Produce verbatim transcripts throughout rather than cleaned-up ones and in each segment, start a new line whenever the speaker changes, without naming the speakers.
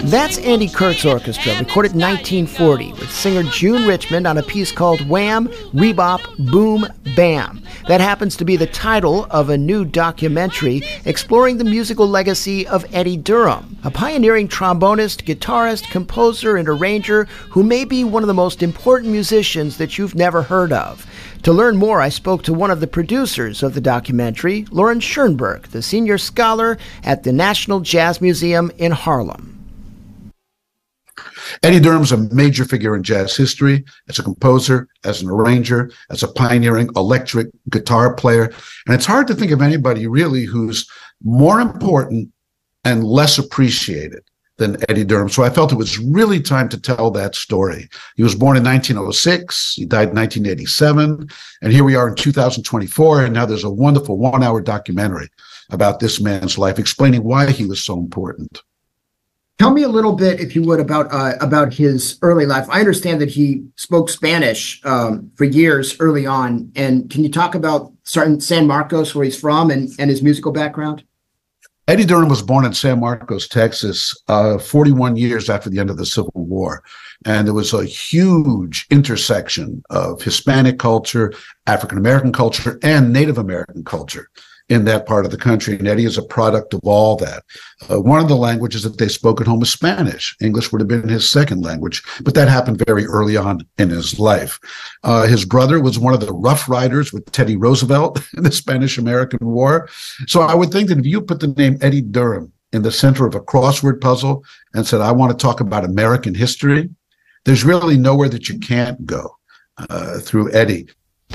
That's Andy Kirk's orchestra, recorded in nineteen forty, with singer June Richmond on a piece called Wham, Rebop, Boom, Bam. That happens to be the title of a new documentary exploring the musical legacy of Eddie Durham, a pioneering trombonist, guitarist, composer, and arranger who may be one of the most important musicians that you've never heard of. To learn more, I spoke to one of the producers of the documentary, Lauren Schoenberg, the senior scholar at the National Jazz Museum in Harlem.
Eddie Durham's a major figure in jazz history as a composer, as an arranger, as a pioneering electric guitar player. And it's hard to think of anybody really who's more important and less appreciated than Eddie Durham. So I felt it was really time to tell that story. He was born in nineteen oh six. He died in nineteen eighty-seven. And here we are in two thousand twenty-four. And now there's a wonderful one-hour documentary about this man's life, explaining why he was so important.
Tell me a little bit, if you would, about uh, about his early life. I understand that he spoke Spanish um, for years early on. And can you talk about San Marcos, where he's from, and, and his musical background?
Eddie Durham was born in San Marcos, Texas, uh, forty-one years after the end of the Civil War. And there was a huge intersection of Hispanic culture, African-American culture, and Native American culture in that part of the country. And Eddie is a product of all that. Uh, one of the languages that they spoke at home was Spanish. English would have been his second language, but that happened very early on in his life. Uh, his brother was one of the Rough Riders with Teddy Roosevelt in the Spanish-American War. So I would think that if you put the name Eddie Durham in the center of a crossword puzzle and said, I want to talk about American history, there's really nowhere that you can't go uh, through Eddie.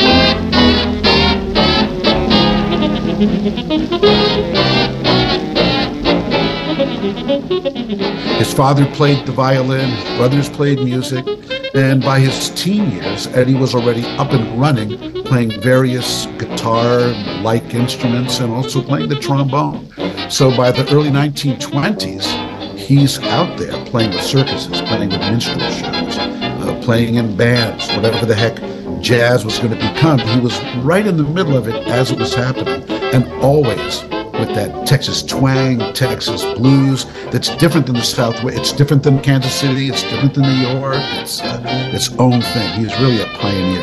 His father played the violin, his brothers played music, and by his teen years, Eddie was already up and running, playing various guitar-like instruments and also playing the trombone. So by the early nineteen twenties, he's out there playing with circuses, playing with minstrel shows, uh, playing in bands, whatever the heck jazz was going to become. He was right in the middle of it as it was happening, and always with that Texas twang, Texas blues that's different than the Southwest. It's different than Kansas City. It's different than New York. It's uh, its own thing. He's really a pioneer.